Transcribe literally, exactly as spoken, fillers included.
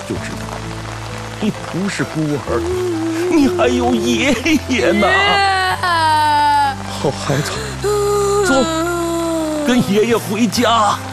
就知道，你不是孤儿，你还有爷爷呢。好孩子，走，跟爷爷回家。